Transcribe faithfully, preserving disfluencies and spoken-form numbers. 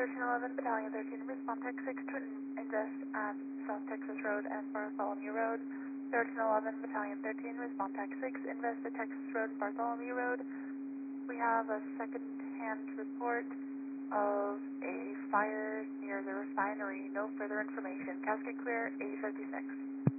thirteen eleven, Battalion thirteen, respond Tech six to invest at South Texas Road and Bartholomew Road. thirteen eleven, Battalion thirteen, respond Tech six, invest at Texas Road and Bartholomew Road. We have a second-hand report of a fire near the refinery. No further information. Casket clear, eight fifty-six.